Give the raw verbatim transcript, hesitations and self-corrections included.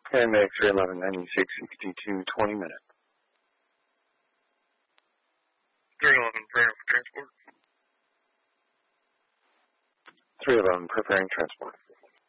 And make three eleven ninety-six sixty-two twenty minutes. three eleven, preparing for transport. three eleven, preparing transport.